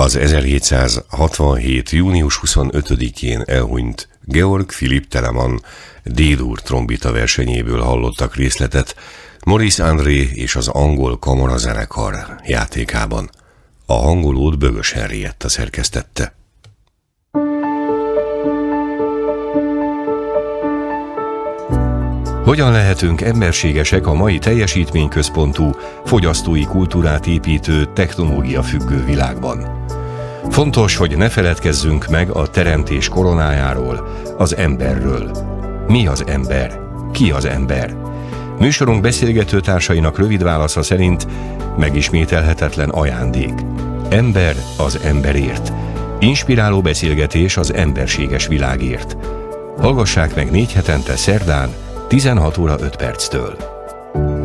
Az 1767. június 25-én elhunyt Georg Philipp Telemann D-dur trombita versenyéből hallottak részletet Maurice André és az angol kamarazenekar játékában. A hangolót Bögös Henrietta szerkesztette. Hogyan lehetünk emberségesek a mai teljesítményközpontú, fogyasztói kultúrát építő, technológia függő világban? Fontos, hogy ne feledkezzünk meg a teremtés koronájáról, az emberről. Mi az ember? Ki az ember? Műsorunk beszélgető társainak rövid válasza szerint megismételhetetlen ajándék. Ember az emberért. Inspiráló beszélgetés az emberséges világért. Hallgassák meg 4 hetente szerdán, 16 óra 5 perctől.